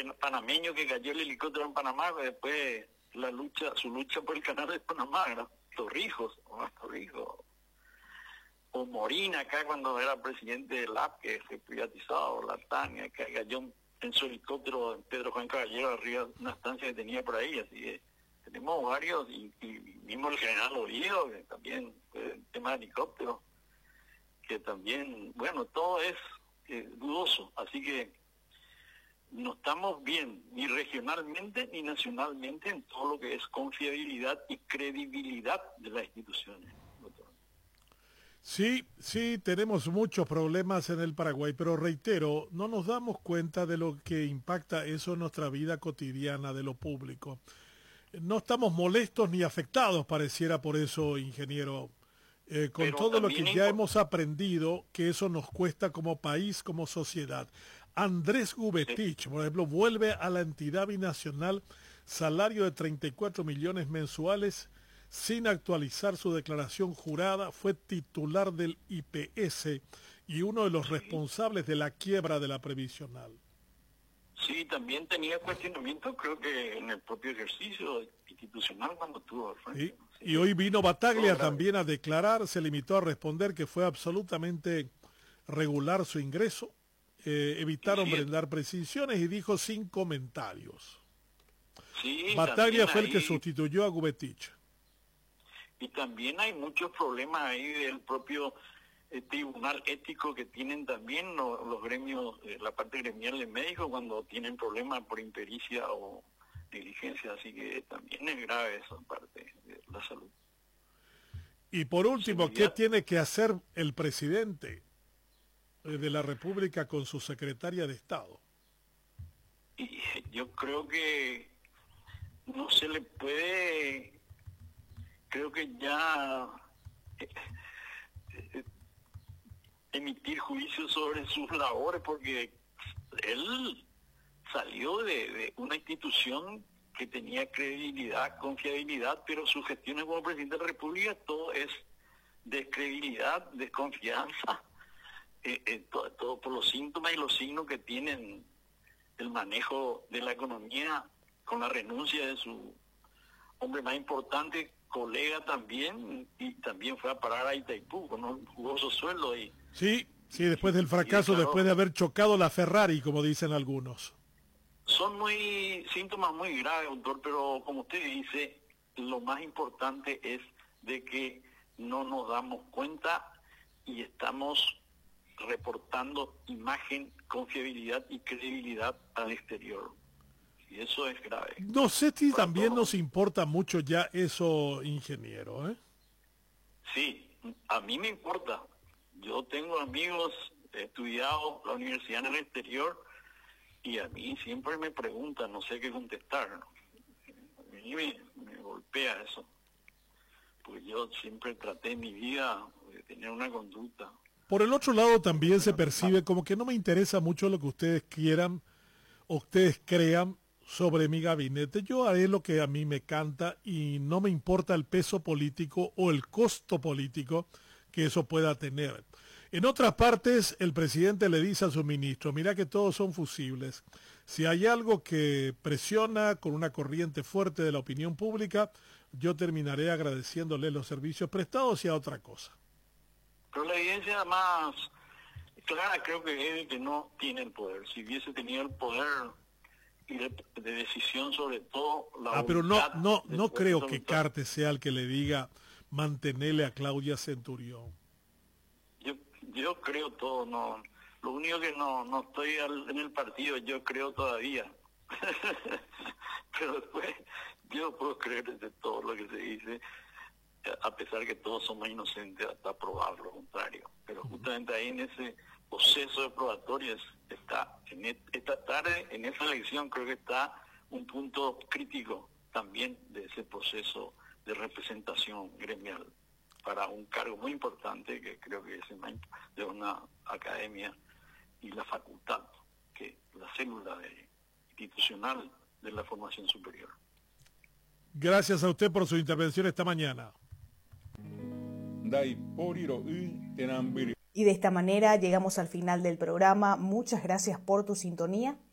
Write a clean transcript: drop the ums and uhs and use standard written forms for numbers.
panameño que cayó el helicóptero en Panamá, después su lucha por el canal de Panamá, ¿no? Torrijos, o Morín acá cuando era presidente del AP, que fue privatizado, la Tania, que cayó en su helicóptero Pedro Juan Caballero arriba de una estancia que tenía por ahí, así que tenemos varios, y mismo el general Oviedo, que también fue el tema de helicóptero, que también, bueno, todo es dudoso, así que no estamos bien, ni regionalmente ni nacionalmente, en todo lo que es confiabilidad y credibilidad de las instituciones. Sí, tenemos muchos problemas en el Paraguay, pero reitero, no nos damos cuenta de lo que impacta eso en nuestra vida cotidiana, de lo público. No estamos molestos ni afectados, pareciera por eso, ingeniero, con Pero todo lo que ya hemos aprendido, que eso nos cuesta como país, como sociedad. Andrés Gubetich, por ejemplo, vuelve a la entidad binacional, salario de 34 millones mensuales, sin actualizar su declaración jurada, fue titular del IPS y uno de los responsables de la quiebra de la previsional. Sí, también tenía cuestionamiento, creo que en el propio ejercicio institucional cuando estuvo al frente. Sí. Y hoy vino Battaglia también a declarar, se limitó a responder que fue absolutamente regular su ingreso, evitaron brindar precisiones y dijo sin comentarios. Sí, Battaglia fue el que sustituyó a Gubetich. Y también hay muchos problemas ahí del propio tribunal ético que tienen también los gremios, la parte gremial de médicos cuando tienen problemas por impericia o negligencia, así que también es grave esa parte de la salud. Y por último, ¿qué tiene que hacer el presidente de la República con su secretaria de Estado? Y yo creo que no se le puede, creo que ya emitir juicios sobre sus labores, porque él salió de una institución que tenía credibilidad, confiabilidad, pero sus gestiones como presidente de la República todo es descredibilidad, desconfianza, todo por los síntomas y los signos que tienen el manejo de la economía con la renuncia de su hombre más importante, colega también, y también fue a parar a Itaipú con un jugoso sueldo. Sí, después del fracaso, después de haber chocado la Ferrari, como dicen algunos. Son síntomas muy graves, doctor, pero como usted dice, lo más importante es de que no nos damos cuenta y estamos reportando imagen, confiabilidad y credibilidad al exterior. Y eso es grave. No sé si también nos importa mucho ya eso, ingeniero, ¿eh? Sí, a mí me importa. Yo tengo amigos, he estudiado la universidad en el exterior y a mí siempre me preguntan, no sé qué contestar. A mí me golpea eso. Pues yo siempre traté en mi vida de tener una conducta. Por el otro lado también se percibe como que no me interesa mucho lo que ustedes quieran o ustedes crean sobre mi gabinete. Yo haré lo que a mí me canta y no me importa el peso político o el costo político que eso pueda tener. En otras partes, el presidente le dice a su ministro, mira que todos son fusibles. Si hay algo que presiona con una corriente fuerte de la opinión pública, yo terminaré agradeciéndole los servicios prestados y a otra cosa. Pero la evidencia más clara creo que es que no tiene el poder. Si hubiese tenido el poder y de decisión sobre todo la pero no creo que Cartes sea el que le diga mantenerle a Claudia Centurión. Yo creo todo, no. Lo único que no estoy en el partido, yo creo todavía. Pero después yo puedo creer de todo lo que se dice, a pesar que todos somos inocentes hasta probar lo contrario. Pero justamente ahí en ese proceso de probatorias está, esta tarde, en esa elección, creo que está un punto crítico también de ese proceso de representación gremial para un cargo muy importante que creo que es de una academia y la facultad, que la célula institucional de la formación superior. Gracias a usted por su intervención esta mañana. Y de esta manera llegamos al final del programa. Muchas gracias por tu sintonía.